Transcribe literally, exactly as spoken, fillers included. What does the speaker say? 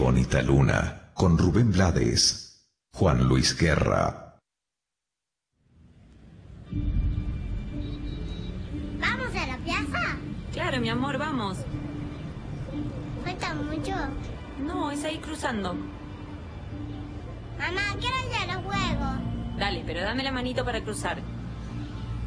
bonita luna, con Rubén Blades, Juan Luis Guerra. ¿Vamos a la plaza? Claro, mi amor, vamos. ¿Falta mucho? No, es ahí cruzando. Mamá, quiero ir a los juegos. Dale, pero dame la manito para cruzar.